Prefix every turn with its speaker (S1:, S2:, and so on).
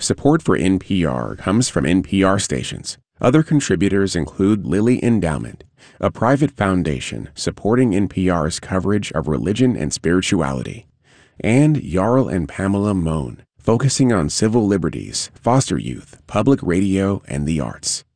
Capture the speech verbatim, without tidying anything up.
S1: Support for N P R comes from N P R stations. Other contributors include Lilly Endowment, a private foundation supporting N P R's coverage of religion and spirituality, and Jarl and Pamela Mohn, focusing on civil liberties, foster youth, public radio, and the arts.